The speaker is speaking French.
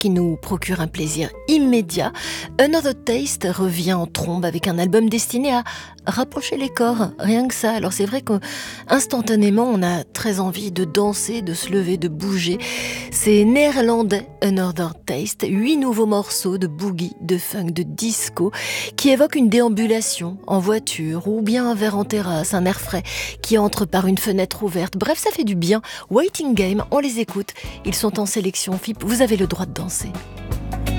qui nous procure un plaisir immédiat. Another Taste revient en trombe avec un album destiné à rapprocher les corps, rien que ça. Alors c'est vrai qu'instantanément on a très envie de danser, de se lever, de bouger. C'est néerlandais, Another Taste, 8 nouveaux morceaux de boogie, de funk, de disco qui évoquent une déambulation en voiture ou bien un verre en terrasse, un air frais qui entre par une fenêtre ouverte. Bref, ça fait du bien. Waiting Game, on les écoute. Ils sont en sélection FIP. Vous avez le droit de danser.